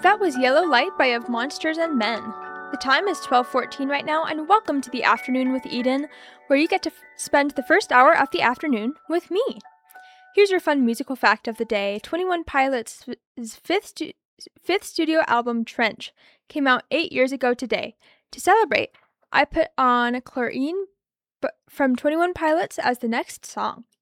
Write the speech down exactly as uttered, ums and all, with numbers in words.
That was Yellow Light by Of Monsters and Men. The time is twelve fourteen right now, and welcome to the Afternoon with Eden, where you get to f- spend the first hour of the afternoon with me. Here's your fun musical fact of the day. Twenty One Pilots' fifth, stu- fifth studio album, Trench, came out eight years ago today. To celebrate, I put on Chlorine b- from Twenty One Pilots as the next song.